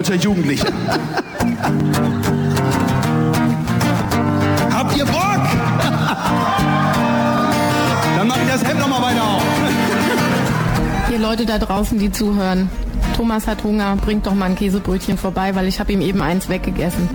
deutscher Jugendlicher. Habt ihr Bock? Dann mach ich das Hemd nochmal weiter auf. Ihr Leute da draußen, die zuhören, Thomas hat Hunger, bringt doch mal ein Käsebrötchen vorbei, weil ich habe ihm eben eins weggegessen.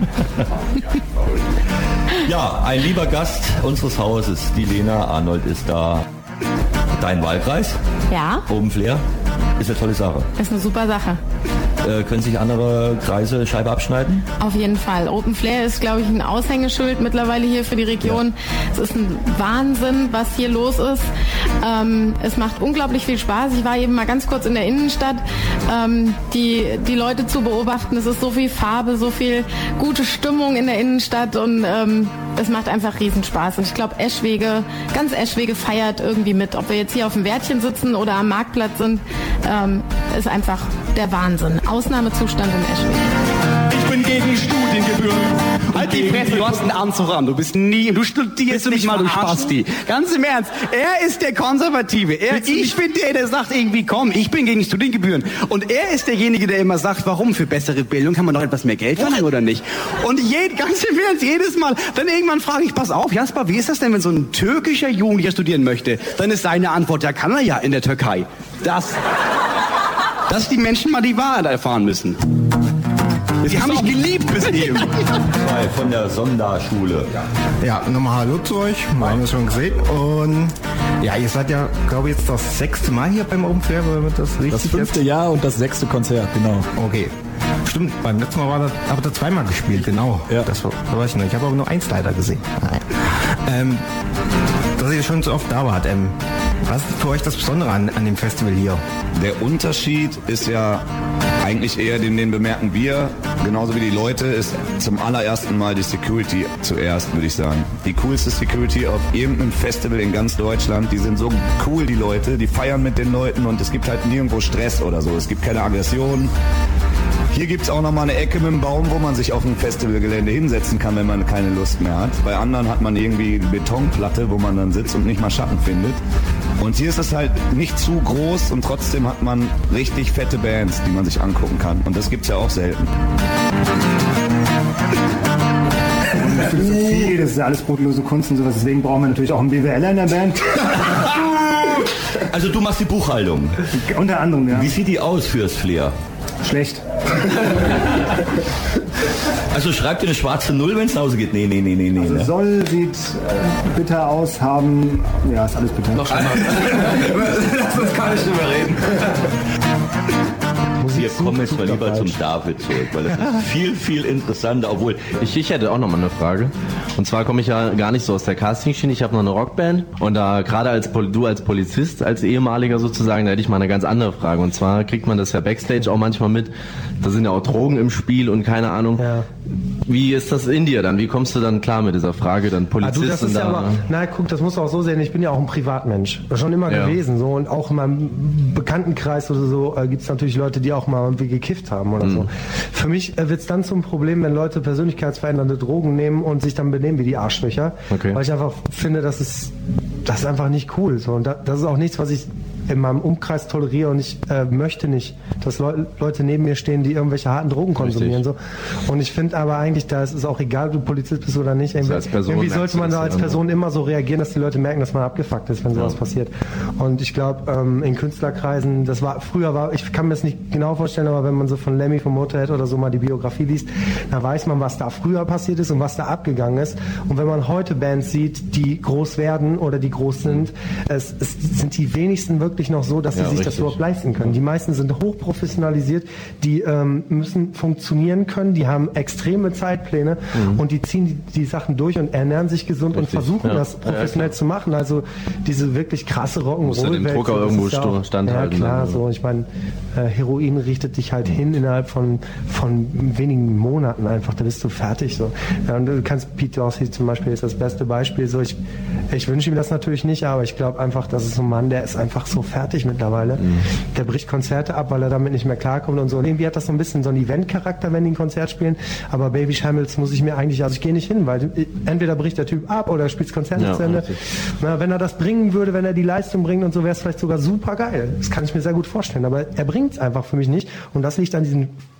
Ja, ein lieber Gast unseres Hauses, die Lena Arnold ist da. Dein Wahlkreis? Ja. Open Flair? Ist eine tolle Sache. Ist eine super Sache. Können sich andere Kreise Scheibe abschneiden? Auf jeden Fall. Open Flair ist, glaube ich, ein Aushängeschild mittlerweile hier für die Region. Ja. Es ist ein Wahnsinn, was hier los ist. Es macht unglaublich viel Spaß. Ich war eben mal ganz kurz in der Innenstadt, die Leute zu beobachten. Es ist so viel Farbe, so viel gute Stimmung in der Innenstadt und es macht einfach Riesenspaß. Und ich glaube, ganz Eschwege feiert irgendwie mit. Ob wir jetzt hier auf dem Wärtchen sitzen oder am Marktplatz sind, ist einfach der Wahnsinn. Ausnahmezustand in Eschwege. Ich bin gegen Studiengebühren. Halt die Fresse, du hast einen Anzug an. Du studierst nicht mal, du Spasti. Ganz im Ernst, er ist der Konservative. Ich bin der sagt irgendwie, komm, ich bin gegen Studiengebühren. Und er ist derjenige, der immer sagt, warum für bessere Bildung kann man doch etwas mehr Geld verlangen oder nicht? Und ganz im Ernst, jedes Mal, dann irgendwann frage ich, pass auf, Jasper, wie ist das denn, wenn so ein türkischer Jugendlicher studieren möchte? Dann ist seine Antwort, ja, kann er ja in der Türkei. Dass die Menschen mal die Wahrheit erfahren müssen. Sie haben mich geliebt bis eben. Von der Sonderschule. Ja, nochmal Hallo zu euch. Haben wir schon gesehen. Und ja, ihr seid ja, glaube ich, jetzt das 6. Mal hier beim Open Flair, wenn das richtig ist. Das 5. Jahr und das 6. Konzert, genau. Okay. Stimmt, beim letzten Mal habt ihr 2-mal gespielt, genau. Ja. Das weiß ich noch. Ich habe aber nur 1 leider gesehen. Dass ihr schon so oft da wart. Was ist für euch das Besondere an dem Festival hier? Der Unterschied ist ja eigentlich eher, den bemerken wir, genauso wie die Leute, ist zum allerersten Mal die Security zuerst, würde ich sagen. Die coolste Security auf irgendeinem Festival in ganz Deutschland. Die sind so cool, die Leute, die feiern mit den Leuten und es gibt halt nirgendwo Stress oder so. Es gibt keine Aggression. Hier gibt es auch nochmal eine Ecke mit einem Baum, wo man sich auf ein Festivalgelände hinsetzen kann, wenn man keine Lust mehr hat. Bei anderen hat man irgendwie eine Betonplatte, wo man dann sitzt und nicht mal Schatten findet. Und hier ist es halt nicht zu groß und trotzdem hat man richtig fette Bands, die man sich angucken kann. Und das gibt's ja auch selten. Philosophie, das ist ja alles brotlose Kunst und sowas. Deswegen brauchen wir natürlich auch einen BWLer in der Band. Also du machst die Buchhaltung? Unter anderem, ja. Wie sieht die aus fürs Flair? Schlecht. Also schreibt ihr eine schwarze Null, wenn es nach Hause geht? Nee. Also soll, sieht bitter aus, haben, ja, ist alles bitter. Noch schlimmer. Lass uns gar nicht drüber reden. Wir kommen jetzt mal lieber zum David zurück, weil das ist viel, viel interessanter, obwohl... Ich hätte auch noch mal eine Frage. Und zwar komme ich ja gar nicht so aus der Castingschiene. Ich habe noch eine Rockband und da gerade du als Polizist, als ehemaliger sozusagen, da hätte ich mal eine ganz andere Frage. Und zwar kriegt man das ja Backstage auch manchmal mit. Da sind ja auch Drogen im Spiel und keine Ahnung. Ja. Wie ist das in dir dann? Wie kommst du dann klar mit dieser Frage, dann Polizist? Das ist ja aber, na guck, das musst du auch so sehen, ich bin ja auch ein Privatmensch, schon immer gewesen, so, und auch in meinem Bekanntenkreis oder so gibt es natürlich Leute, die auch mal irgendwie gekifft haben oder so. Für mich wird es dann zum Problem, wenn Leute persönlichkeitsverändernde Drogen nehmen und sich dann benehmen wie die Arschlöcher, weil ich einfach finde, das ist einfach nicht cool, so, und das ist auch nichts, was ich in meinem Umkreis toleriere und ich möchte nicht, dass Leute neben mir stehen, die irgendwelche harten Drogen konsumieren. So. Und ich finde aber eigentlich, da ist es auch egal, ob du Polizist bist oder nicht. Irgendwie sollte man da als Person immer so reagieren, dass die Leute merken, dass man abgefuckt ist, wenn sowas passiert. Und ich glaube, in Künstlerkreisen, ich kann mir das nicht genau vorstellen, aber wenn man so von Lemmy, vom Motorhead oder so mal die Biografie liest, dann weiß man, was da früher passiert ist und was da abgegangen ist. Und wenn man heute Bands sieht, die groß werden oder die groß sind, es sind die wenigsten wirklich noch so, dass sie sich das überhaupt leisten können. Die meisten sind hochprofessionalisiert, die müssen funktionieren können, die haben extreme Zeitpläne und die ziehen die Sachen durch und ernähren sich gesund und versuchen das professionell zu machen. Also diese wirklich krasse Rock'n'Roll-Welt. Muss ja den Drucker irgendwo standhalten. Ja klar, so. Ich meine, Heroin richtet dich halt hin innerhalb von wenigen Monaten einfach, da bist du fertig. So. Ja, und du kannst, Pete Dorsey zum Beispiel ist das beste Beispiel. So, ich wünsche ihm das natürlich nicht, aber ich glaube einfach, das ist so ein Mann, der ist einfach so fertig mittlerweile. Der bricht Konzerte ab, weil er damit nicht mehr klarkommt und so. Und irgendwie hat das so ein bisschen so einen Event-Charakter, wenn die ein Konzert spielen. Aber Baby Shambles muss ich mir eigentlich, also ich gehe nicht hin, weil entweder bricht der Typ ab oder spielt das Konzert nicht zu Ende. Na, wenn er das bringen würde, wenn er die Leistung bringt und so, wäre es vielleicht sogar super geil. Das kann ich mir sehr gut vorstellen. Aber er bringt es einfach für mich nicht. Und das liegt an diesen